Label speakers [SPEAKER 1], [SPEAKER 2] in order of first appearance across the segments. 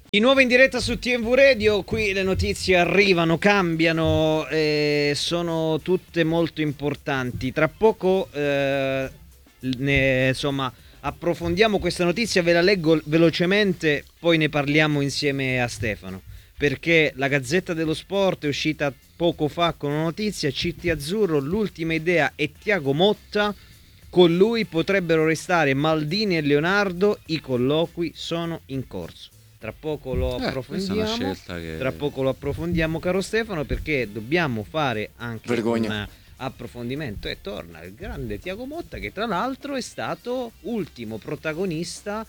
[SPEAKER 1] Di nuovo in diretta su TMV Radio, qui le notizie arrivano, cambiano, sono tutte molto importanti. Tra poco, approfondiamo questa notizia, ve la leggo velocemente, poi ne parliamo insieme a Stefano. Perché la Gazzetta dello Sport è uscita poco fa con una notizia, CT Azzurro, l'ultima idea è Thiago Motta, con lui potrebbero restare Maldini e Leonardo, i colloqui sono in corso. Tra poco lo approfondiamo.
[SPEAKER 2] Questa è una scelta che...
[SPEAKER 1] Tra poco lo approfondiamo, caro Stefano, perché dobbiamo fare anche un approfondimento e torna il grande Thiago Motta, che tra l'altro è stato ultimo protagonista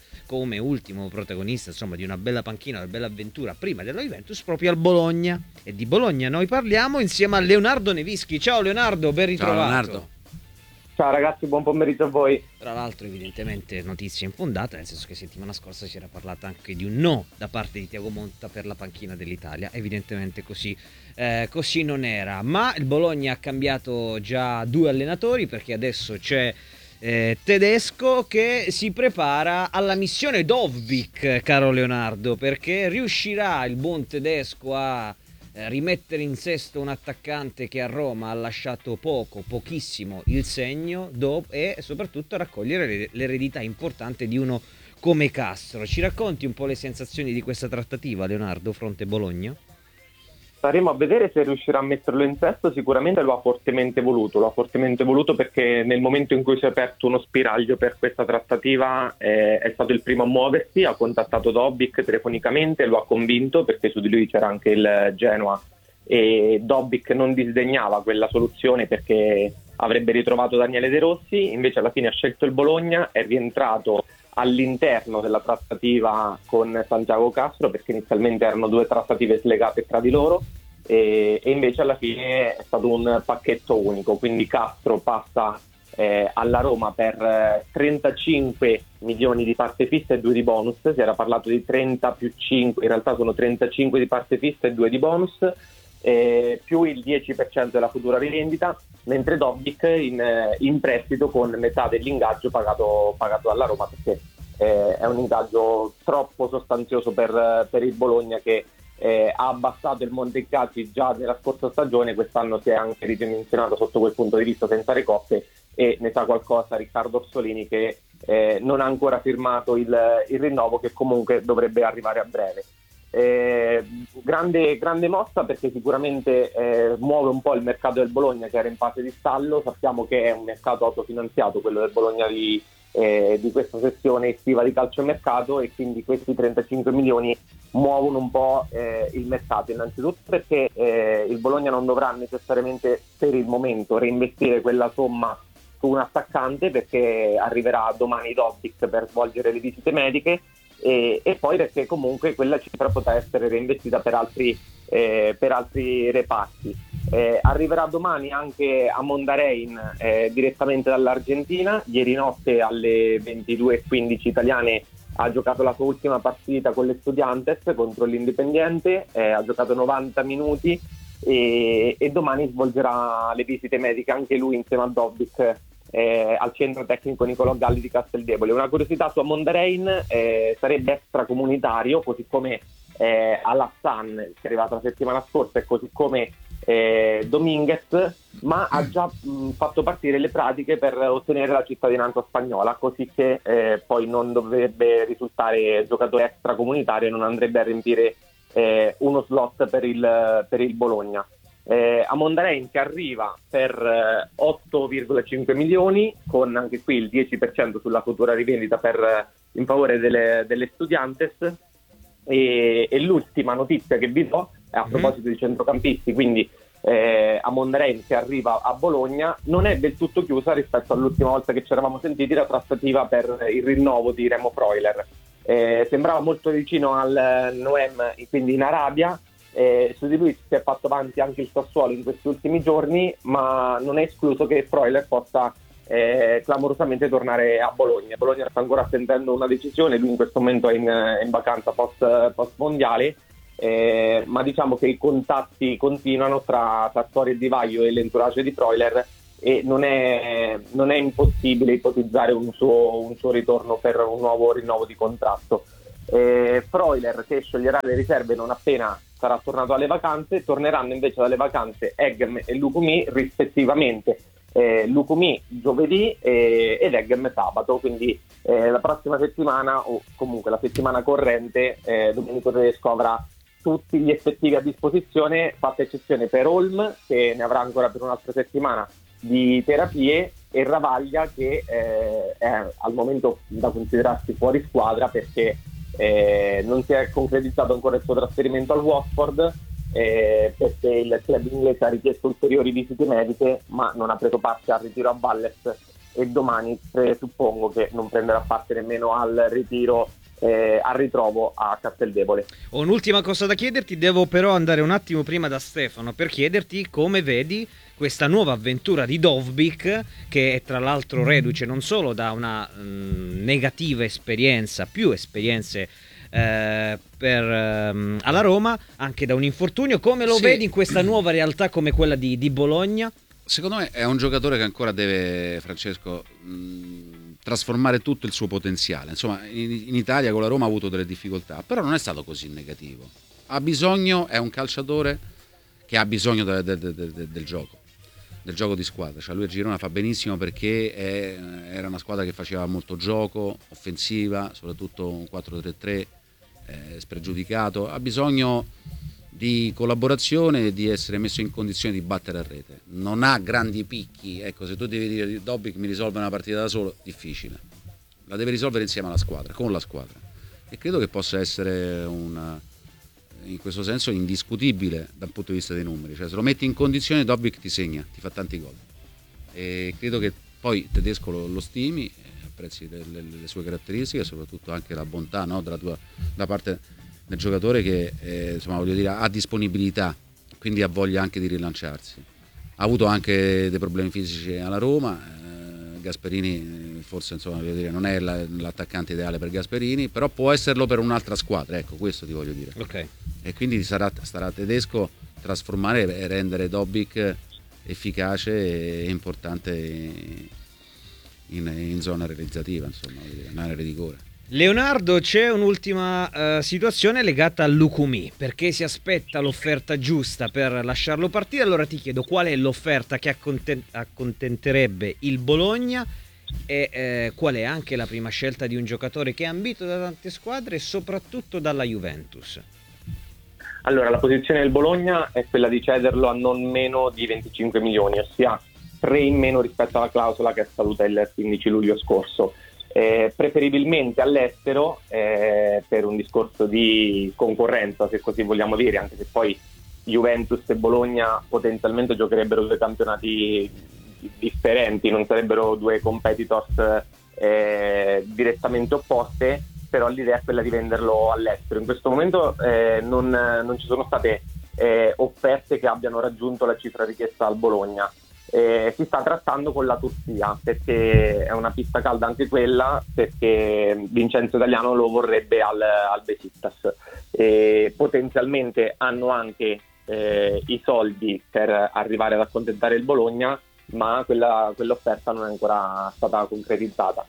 [SPEAKER 1] insomma di una bella panchina, una bella avventura prima della Juventus proprio al Bologna, e di Bologna noi parliamo insieme a Leonardo Nevischi. Ciao Leonardo, ben ritrovato.
[SPEAKER 2] Ciao Leonardo.
[SPEAKER 3] Ciao ragazzi, buon pomeriggio a voi.
[SPEAKER 1] Tra l'altro evidentemente notizia infondata, nel senso che settimana scorsa si era parlato anche di un no da parte di Thiago Motta per la panchina dell'Italia. Evidentemente così non era, ma il Bologna ha cambiato già 2 allenatori, perché adesso c'è Tedesco che si prepara alla missione Dovbyk, caro Leonardo, perché riuscirà il buon Tedesco a rimettere in sesto un attaccante che a Roma ha lasciato pochissimo il segno, e soprattutto raccogliere l'eredità importante di uno come Castro. Ci racconti un po' le sensazioni di questa trattativa, Leonardo, fronte Bologna?
[SPEAKER 3] Staremo a vedere se riuscirà a metterlo in sesto. Sicuramente lo ha fortemente voluto perché nel momento in cui si è aperto uno spiraglio per questa trattativa è stato il primo a muoversi, ha contattato Dovbyk telefonicamente, lo ha convinto perché su di lui c'era anche il Genoa e Dovbyk non disdegnava quella soluzione perché avrebbe ritrovato Daniele De Rossi. Invece alla fine ha scelto il Bologna, è rientrato all'interno della trattativa con Santiago Castro, perché inizialmente erano 2 trattative slegate tra di loro e invece alla fine è stato un pacchetto unico, quindi Castro passa alla Roma per 35 milioni di parte fissa e 2 di bonus. Si era parlato di 30 più 5, in realtà sono 35 di parte fissa e 2 di bonus, più il 10% della futura rivendita, mentre Dovbyk in prestito con metà dell'ingaggio pagato dalla Roma, perché è un ingaggio troppo sostanzioso per il Bologna, che ha abbassato il Montecchi già nella scorsa stagione. Quest'anno si è anche ridimensionato sotto quel punto di vista senza le coppe, e ne sa qualcosa Riccardo Orsolini, che non ha ancora firmato il rinnovo, che comunque dovrebbe arrivare a breve. Grande mossa, perché sicuramente muove un po' il mercato del Bologna, che era in fase di stallo. Sappiamo che è un mercato autofinanziato quello del Bologna di questa sessione estiva di calciomercato, e quindi questi 35 milioni muovono un po' il mercato, innanzitutto perché il Bologna non dovrà necessariamente per il momento reinvestire quella somma su un attaccante, perché arriverà domani Dovbyk per svolgere le visite mediche, e poi perché comunque quella cifra potrà essere reinvestita per altri reparti. Arriverà domani anche a Mondarein direttamente dall'Argentina. Ieri notte alle 22:15 italiane ha giocato la sua ultima partita con l'Estudiantes contro l'Independiente, ha giocato 90 minuti e domani svolgerà le visite mediche anche lui insieme a Dovbyk al centro tecnico Nicolò Galli di Casteldebole. Una curiosità su Mondarein: sarebbe extracomunitario, così come Alassane, che è arrivato la settimana scorsa, e così come Dominguez, ma ha già fatto partire le pratiche per ottenere la cittadinanza spagnola, così che poi non dovrebbe risultare giocatore extracomunitario e non andrebbe a riempire uno slot per il Bologna. A Mondarein, che arriva per 8,5 milioni, con anche qui il 10% sulla futura rivendita in favore delle Estudiantes. E l'ultima notizia che vi do è a proposito di centrocampisti, quindi a Mondarein, che arriva a Bologna, non è del tutto chiusa rispetto all'ultima volta che ci eravamo sentiti la trattativa per il rinnovo di Remo Freuler. Sembrava molto vicino al Noem, quindi in Arabia. Su di lui si è fatto avanti anche il Sassuolo in questi ultimi giorni, ma non è escluso che Freuler possa clamorosamente tornare a Bologna. Bologna sta ancora attendendo una decisione, lui in questo momento è in vacanza post mondiale, ma diciamo che i contatti continuano tra Sartori e Di Vaio e l'entourage di Freuler, e non è impossibile ipotizzare un suo ritorno per un nuovo rinnovo di contratto. Freuler, che sceglierà le riserve non appena sarà tornato alle vacanze. Torneranno invece dalle vacanze Eggem e Lukumi rispettivamente, Lukumi giovedì ed Eggem sabato, quindi la prossima settimana, o comunque la settimana corrente, Domenico Tedesco avrà tutti gli effettivi a disposizione, fatta eccezione per Holm, che ne avrà ancora per un'altra settimana di terapie, e Ravaglia, che è al momento da considerarsi fuori squadra perché non si è concretizzato ancora il suo trasferimento al Watford, perché il club inglese ha richiesto ulteriori visite mediche, ma non ha preso parte al ritiro a Valles, e domani suppongo che non prenderà parte nemmeno al ritiro, al ritrovo a Casteldebole.
[SPEAKER 1] Ho un'ultima cosa da chiederti, devo però andare un attimo prima da Stefano per chiederti come vedi questa nuova avventura di Dovbyk, che è tra l'altro reduce non solo da una negativa esperienza, più esperienze alla Roma, anche da un infortunio. Come lo vedi in questa nuova realtà come quella di Bologna?
[SPEAKER 2] Secondo me è un giocatore che ancora deve, Francesco, trasformare tutto il suo potenziale. Insomma, in Italia con la Roma ha avuto delle difficoltà, però non è stato così negativo. È un calciatore che ha bisogno del gioco di squadra. Cioè lui a Girona fa benissimo perché era una squadra che faceva molto gioco, offensiva, soprattutto un 4-3-3 spregiudicato. Ha bisogno di collaborazione e di essere messo in condizione di battere a rete. Non ha grandi picchi, ecco, se tu devi dire Dovbyk mi risolve una partita da solo, difficile. La deve risolvere insieme alla squadra, con la squadra. E credo che possa essere in questo senso indiscutibile dal punto di vista dei numeri. Cioè, se lo metti in condizione, Dovbyk ti segna, ti fa tanti gol. E credo che poi Tedesco lo stimi, apprezzi le sue caratteristiche, soprattutto anche la bontà, no, da parte del giocatore che insomma, voglio dire, ha disponibilità, quindi ha voglia anche di rilanciarsi. Ha avuto anche dei problemi fisici alla Roma. Gasperini forse, insomma, voglio dire, non è l'attaccante ideale per Gasperini, però può esserlo per un'altra squadra, ecco, questo ti voglio dire.
[SPEAKER 1] Okay.
[SPEAKER 2] E quindi starà a Tedesco trasformare e rendere Dovbyk efficace e importante in zona realizzativa, insomma, in area di rigore.
[SPEAKER 1] Leonardo, c'è un'ultima situazione legata al Lukumi, perché si aspetta l'offerta giusta per lasciarlo partire. Allora ti chiedo qual è l'offerta che accontenterebbe il Bologna e qual è anche la prima scelta di un giocatore che è ambito da tante squadre e soprattutto dalla Juventus.
[SPEAKER 3] Allora, la posizione del Bologna è quella di cederlo a non meno di 25 milioni, ossia 3 in meno rispetto alla clausola che è scaduta il 15 luglio scorso. Preferibilmente all'estero, per un discorso di concorrenza, se così vogliamo dire, anche se poi Juventus e Bologna potenzialmente giocherebbero due campionati differenti, non sarebbero due competitors direttamente opposte, però l'idea è quella di venderlo all'estero. In questo momento non ci sono state offerte che abbiano raggiunto la cifra richiesta al Bologna. Si sta trattando con la Turchia, perché è una pista calda anche quella, perché Vincenzo Italiano lo vorrebbe al Besiktas. Potenzialmente hanno anche i soldi per arrivare ad accontentare il Bologna, ma quell'offerta non è ancora stata concretizzata.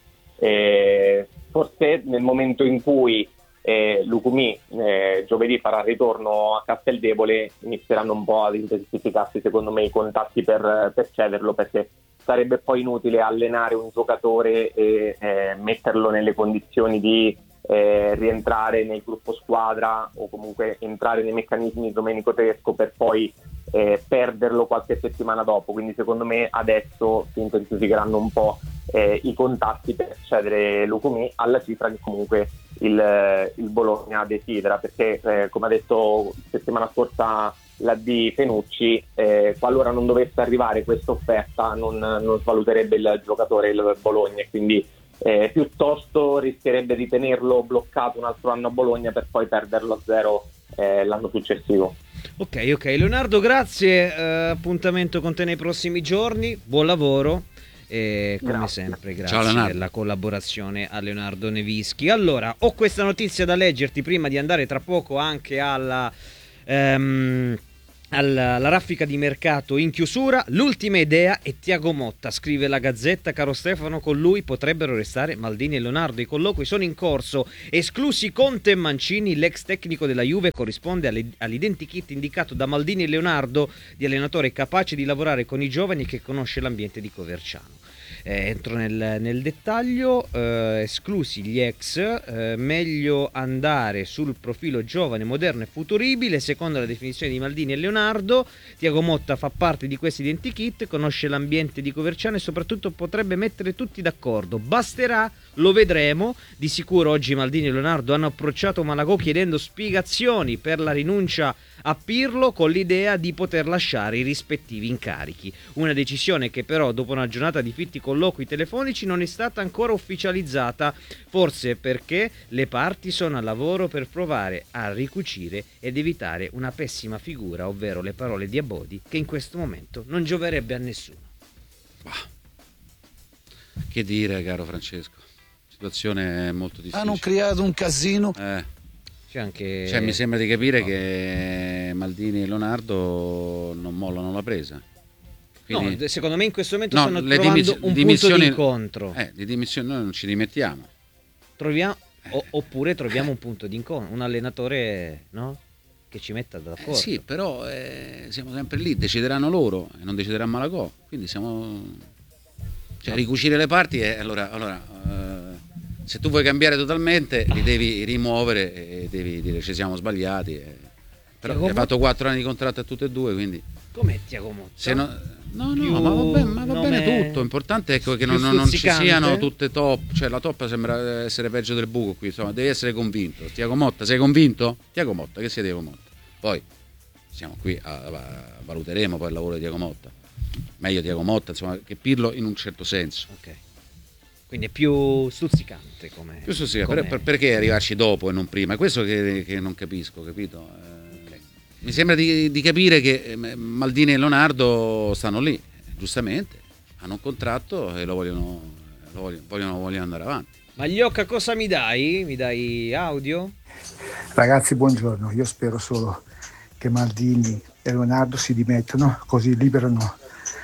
[SPEAKER 3] Forse nel momento in cui Lukumi giovedì farà ritorno a Casteldebole, inizieranno un po' ad intensificarsi secondo me i contatti per cederlo, perché sarebbe poi inutile allenare un giocatore e metterlo nelle condizioni di rientrare nel gruppo squadra o comunque entrare nei meccanismi di Domenico Tedesco per poi perderlo qualche settimana dopo. Quindi secondo me adesso si intensificheranno un po' i contatti per cedere Lukumi alla cifra che comunque il Bologna desidera, perché come ha detto settimana scorsa l'AD Fenucci, qualora non dovesse arrivare questa offerta non svaluterebbe il giocatore il Bologna, quindi piuttosto rischierebbe di tenerlo bloccato un altro anno a Bologna per poi perderlo a zero l'anno successivo.
[SPEAKER 1] Ok Leonardo, grazie, appuntamento con te nei prossimi giorni, buon lavoro e come sempre grazie della collaborazione a Leonardo Nevischi. Allora, ho questa notizia da leggerti prima di andare tra poco anche alla alla raffica di mercato in chiusura, l'ultima idea è Thiago Motta, scrive la Gazzetta. Caro Stefano, con lui potrebbero restare Maldini e Leonardo. I colloqui sono in corso, esclusi Conte e Mancini. L'ex tecnico della Juve corrisponde all'identikit indicato da Maldini e Leonardo, di allenatore capace di lavorare con i giovani e che conosce l'ambiente di Coverciano. Entro nel dettaglio, esclusi gli ex, meglio andare sul profilo giovane, moderno e futuribile, secondo la definizione di Maldini e Leonardo. Thiago Motta fa parte di questo identikit, conosce l'ambiente di Coverciano e soprattutto potrebbe mettere tutti d'accordo. Basterà, lo vedremo. Di sicuro oggi Maldini e Leonardo hanno approcciato Malagò chiedendo spiegazioni per la rinuncia a Pirlo, con l'idea di poter lasciare i rispettivi incarichi. Una decisione che però, dopo una giornata di fitti colloqui telefonici, non è stata ancora ufficializzata, forse perché le parti sono al lavoro per provare a ricucire ed evitare una pessima figura, ovvero le parole di Abodi, che in questo momento non gioverebbe a nessuno.
[SPEAKER 2] Bah. Che dire, caro Francesco? Situazione molto difficile.
[SPEAKER 4] Hanno creato un casino.
[SPEAKER 1] C'è anche...
[SPEAKER 2] Cioè, mi sembra di capire che Maldini e Leonardo non mollano la presa. Quindi...
[SPEAKER 1] No, secondo me in questo momento stanno
[SPEAKER 2] le
[SPEAKER 1] trovando un punto di incontro.
[SPEAKER 2] Di dimissioni noi non ci dimettiamo.
[SPEAKER 1] Oppure troviamo un punto di incontro, un allenatore, no? Che ci metta d'accordo.
[SPEAKER 2] Sì, però siamo sempre lì, decideranno loro e non deciderà Malagò. Quindi siamo... Cioè, ricucire le parti se tu vuoi cambiare totalmente li devi rimuovere e devi dire ci siamo sbagliati. Però hai fatto 4 anni di contratto a tutte e due, quindi...
[SPEAKER 1] Com'è Thiago Motta?
[SPEAKER 2] Ma va bene tutto. L'importante è che non ci siano tutte top. Cioè la top sembra essere peggio del buco qui. Insomma, devi essere convinto. Thiago Motta, sei convinto? Thiago Motta, che sia Thiago Motta? Poi siamo qui, valuteremo poi il lavoro di Thiago Motta. Meglio Thiago Motta, insomma, che Pirlo in un certo senso.
[SPEAKER 1] Ok. Quindi è più stuzzicante come...
[SPEAKER 2] Più stuzzicante. Perché arrivarci dopo e non prima? È questo che non capisco, capito? Mi sembra di capire che Maldini e Leonardo stanno lì, giustamente, hanno un contratto e vogliono andare avanti.
[SPEAKER 1] Magliocca, cosa mi dai? Mi dai audio?
[SPEAKER 5] Ragazzi, buongiorno. Io spero solo che Maldini e Leonardo si dimettano, così liberano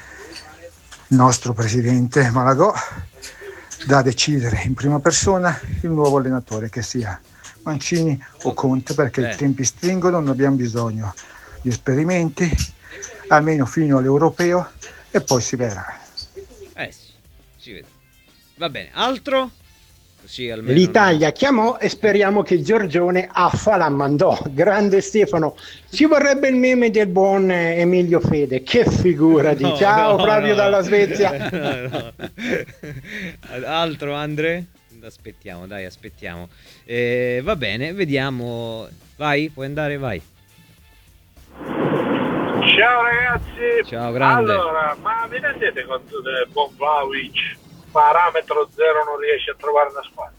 [SPEAKER 5] il nostro presidente Malagò da decidere in prima persona il nuovo allenatore, che sia Mancini o Conte, perché i tempi stringono, non abbiamo bisogno di esperimenti, almeno fino all'europeo, e poi si vedrà.
[SPEAKER 1] Sì, si vede. Va bene, altro? Così almeno
[SPEAKER 6] l'Italia chiamò e speriamo che Giorgione affa la mandò. Grande Stefano, ci vorrebbe il meme del buon Emilio Fede, che figura di ciao Flavio dalla Svezia.
[SPEAKER 1] No. Altro, Andre? Aspettiamo. Va bene, vediamo. Vai, puoi andare, vai.
[SPEAKER 7] Ciao ragazzi.
[SPEAKER 1] Ciao, grande.
[SPEAKER 7] Allora, ma vi rendete conto del buon Vlahovic, parametro zero, non riesce a trovare una squadra?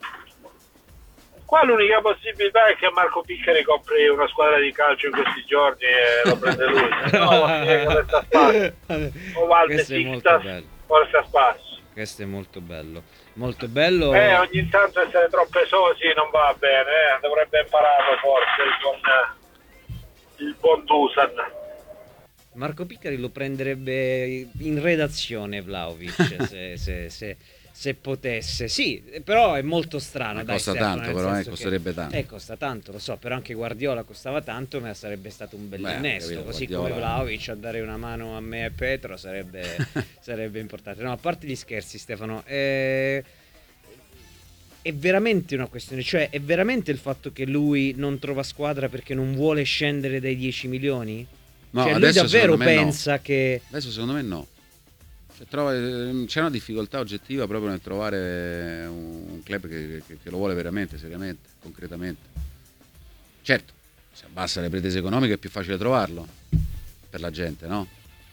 [SPEAKER 7] Qua l'unica possibilità è che Marco Piccari compri una squadra di calcio in questi giorni e lo prende lui. No, resta a spasso. O Valde Sixtas, forse a spasso.
[SPEAKER 1] Questo è molto bello. Molto bello.
[SPEAKER 7] Ogni tanto essere troppo esosi non va bene, dovrebbe impararlo forse il buon Dusan.
[SPEAKER 1] Marco Piccari lo prenderebbe in redazione Vlahovic se potesse. Sì, però è molto strano.
[SPEAKER 2] Costa tanto, però costerebbe tanto.
[SPEAKER 1] Costa tanto, lo so, però anche Guardiola costava tanto, ma sarebbe stato un bel innesto. Così Guardiola... come Vlahovic a dare una mano a me e Petro sarebbe importante. No, a parte gli scherzi, Stefano, è veramente una questione, cioè è veramente il fatto che lui non trova squadra perché non vuole scendere dai 10 milioni?
[SPEAKER 2] No,
[SPEAKER 1] cioè lui davvero pensa che...
[SPEAKER 2] Adesso secondo me no. C'è una difficoltà oggettiva proprio nel trovare un club che lo vuole veramente, seriamente, concretamente. Certo, se abbassa le pretese economiche è più facile trovarlo per la gente, no?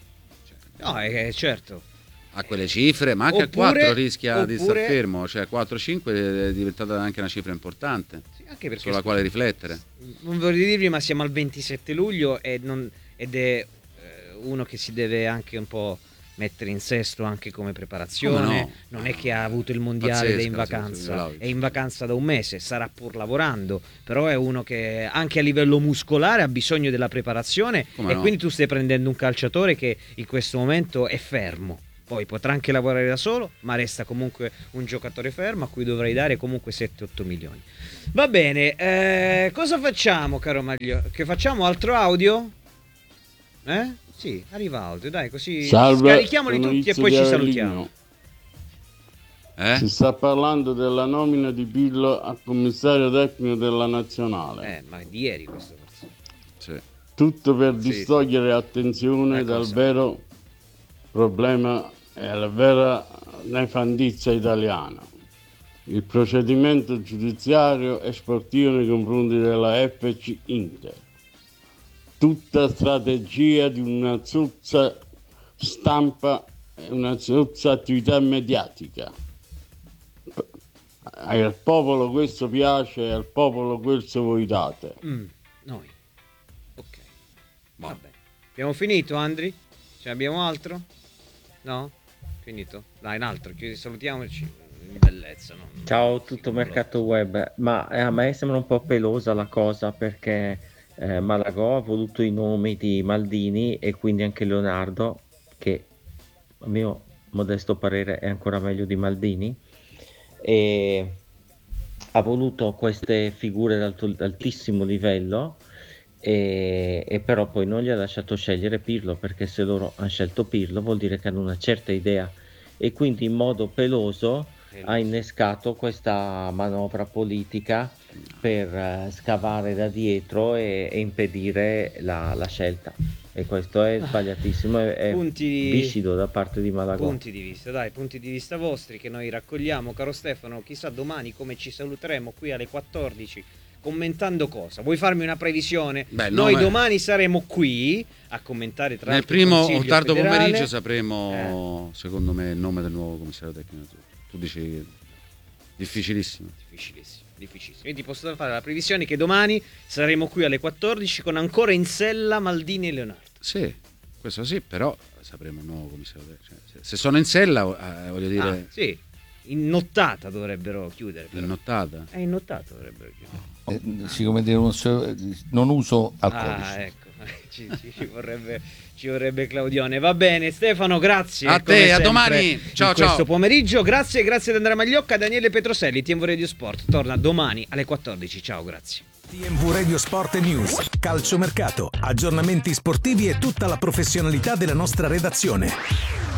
[SPEAKER 1] Certo.
[SPEAKER 2] A quelle cifre, ma anche a 4 rischia di star fermo, cioè 4-5 è diventata anche una cifra importante, sì, anche perché sulla quale riflettere.
[SPEAKER 1] Non vorrei dirvi, ma siamo al 27 luglio ed è uno che si deve anche un po' mettere in sesto anche come preparazione.
[SPEAKER 2] No?
[SPEAKER 1] Non è che ha avuto il mondiale ed è in vacanza, è in vacanza da un mese, sarà pur lavorando, però è uno che anche a livello muscolare ha bisogno della preparazione.
[SPEAKER 2] Come
[SPEAKER 1] e
[SPEAKER 2] no?
[SPEAKER 1] quindi tu stai prendendo un calciatore che in questo momento è fermo. Poi potrà anche lavorare da solo, ma resta comunque un giocatore fermo a cui dovrai dare comunque 7-8 milioni. Va bene, cosa facciamo, caro Maglio? Che facciamo altro audio? Sì, arriva audio, dai, così scarichiamoli tutti e poi ci salutiamo.
[SPEAKER 4] Si sta parlando della nomina di Pirlo a commissario tecnico della nazionale.
[SPEAKER 1] Ma di ieri questo forse.
[SPEAKER 2] Sì.
[SPEAKER 4] Tutto per distogliere attenzione dal
[SPEAKER 1] cosa?
[SPEAKER 4] vero problema e la vera nefandizia italiana. Il procedimento giudiziario e sportivo nei confronti della FC Inter. Tutta strategia di una zozza stampa e una zozza attività mediatica. Al popolo questo piace e al popolo questo voi date.
[SPEAKER 1] Noi. Ok. Vabbè. Abbiamo finito, Andri? Ce ne abbiamo altro? No? Finito? Dai, un altro, salutiamoci. Bellezza, no?
[SPEAKER 8] Ciao, tutto mercato web. Ma a me sembra un po' pelosa la cosa, perché Malagò ha voluto i nomi di Maldini e quindi anche Leonardo, che a mio modesto parere è ancora meglio di Maldini, e ha voluto queste figure d'altissimo livello, e però poi non gli ha lasciato scegliere Pirlo, perché se loro hanno scelto Pirlo vuol dire che hanno una certa idea, e quindi in modo peloso ha innescato questa manovra politica per scavare da dietro e impedire la scelta, e questo è sbagliatissimo, è viscido da parte di Malagò.
[SPEAKER 1] Punti di vista vostri che noi raccogliamo, caro Stefano. Chissà domani come ci saluteremo qui alle 14 commentando cosa? Vuoi farmi una previsione? Noi domani saremo qui a commentare
[SPEAKER 2] nel primo o tardo pomeriggio sapremo secondo me il nome del nuovo commissario tecnico. Tu dici difficilissimo.
[SPEAKER 1] Io ti posso fare la previsione che domani saremo qui alle 14 con ancora in sella Maldini e Leonardo.
[SPEAKER 2] Sì, questo sì, però sapremo il nuovo commissario tecnico. Se sono in sella, voglio dire...
[SPEAKER 1] sì, in nottata dovrebbero chiudere. Però.
[SPEAKER 2] In nottata?
[SPEAKER 1] In nottata dovrebbero chiudere.
[SPEAKER 9] Come dire, non uso alcolici.
[SPEAKER 1] Ecco, ci vorrebbe Claudione. Va bene, Stefano, grazie.
[SPEAKER 2] A te, a domani. Ciao,
[SPEAKER 1] questo pomeriggio. Grazie ad Andrea Magliocca, Daniele Petroselli. TMV Radio Sport torna domani alle 14. Ciao, grazie.
[SPEAKER 10] TMV Radio Sport News, calciomercato, aggiornamenti sportivi e tutta la professionalità della nostra redazione.